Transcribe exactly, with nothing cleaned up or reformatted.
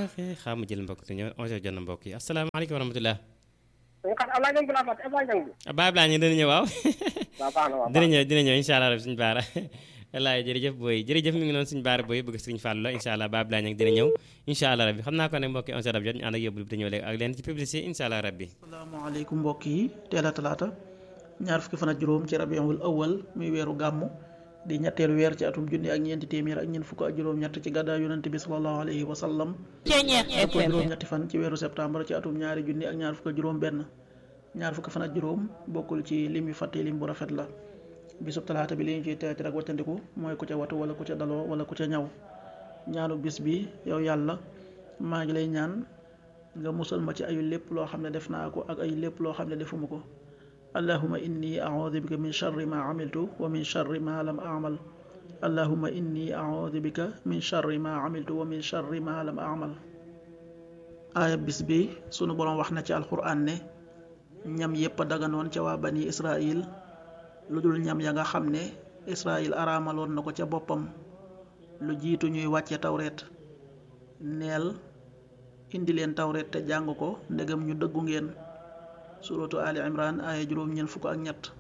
baax xaa ma jël mbokk te ñëw onze heures jot na mbokk yi asalaamaaleykum wa rahmatulah. ñu kat Ablaye Niang bi laa fàtte Ablaye Niang bi. Baye Ablaye ñu dina ñëw waaw. waaw baax na waaw dina ñëw dina ñëw incha allah rabbi suñu baara wallaay jërëjëf booy jërëjëf mi ngi noonu suñu baara booy bëgg suñu fàllu la incha allah Baye Ablaye Niang dina ñëw incha allah rabbi xam naa ko ne mbokk yi onze heures jot ñu ànd ak yóbbu te ñëw léegi ak leen ci publicité incha allah rabbi. asalaamaaleykum mbokk yi teel a talaata ñaar fukki fan ak juróom ci rabiul awal muy weeru gàmmu di ñetteelu weer ci atum junni ak ñeenti téeméer ak ñeent fukk ak juróom-ñett ci gàddaay yonent bi sallallahu alayhi wa sallam ak juróom-ñetti fan ci weeru septembre ci atum ñaari junni ak ñaar fukk ak juróom benn ñaar fukki fan ak juróom bokkul ci lim yu fàtte lim bu rafet la bisub talaata bi li ñu ciy teeti rek wàccandiku mooy ku ca watu wala ku ca daloo wala ku ca ñaw ñaanu bis bi yow yàlla maa ngi lay ñaan nga musal ma ci ayu lépp loo xam ne def naa ko ak ay lépp loo xam ne defuma ko allahuma inni audu bika min charri ma amiltu wa min charri ma lam amal allahuma inni audu bika min charri ma amiltu wa min charri ma lam amal aaya bis bi sunu boroom wax na ci alquran ne ñam yépp a daganoon ca waa bani israil lu dul ñam ya nga xam ne israil araamaloon na ko ca boppam lu jiitu ñuy wàcce tawreet neel indi leen tawreet te jàng ko ndegam ñu dëggu ngeen suratu ali imran aaya juróom ñeent fukk ak ñett